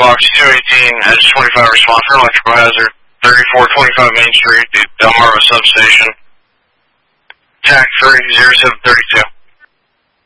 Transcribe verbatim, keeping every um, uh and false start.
box two eighteen, edge twenty-five response for electrical hazard, thirty-four twenty-five Main Street, the Delmarva substation. T A C three zero seven thirty-two.